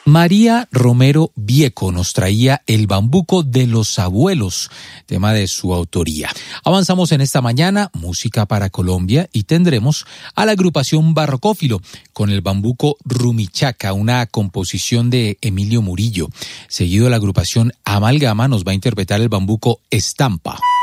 María Romero Vieco nos traía El bambuco de los abuelos, tema de su autoría. Avanzamos en esta mañana, música para Colombia, y tendremos a la agrupación Barrocófilo con el bambuco Rumichaca, una composición de Emilio Murillo. Seguido, la agrupación Amalgama nos va a interpretar el bambuco Estampa.